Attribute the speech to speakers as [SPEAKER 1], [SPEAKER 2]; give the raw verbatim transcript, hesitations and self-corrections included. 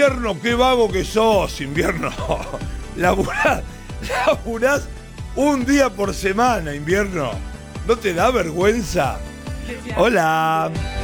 [SPEAKER 1] invierno, qué vago que sos, invierno. Laburás, laburás un día por semana, invierno. ¿No te da vergüenza? Hola.